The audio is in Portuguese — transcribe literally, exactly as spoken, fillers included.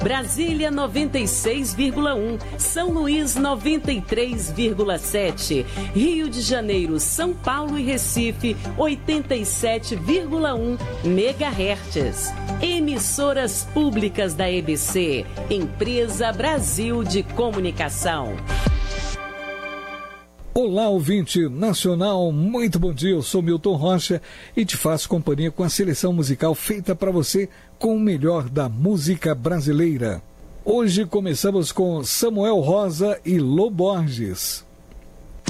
Brasília noventa e seis vírgula um, São Luís noventa e três vírgula sete, Rio de Janeiro, São Paulo e Recife oitenta e sete vírgula um megahertz. Emissoras públicas da E B C, Empresa Brasil de Comunicação. Olá, ouvinte nacional, muito bom dia, eu sou Milton Rocha e te faço companhia com a seleção musical feita para você com o melhor da música brasileira. Hoje começamos com Samuel Rosa e Lô Borges.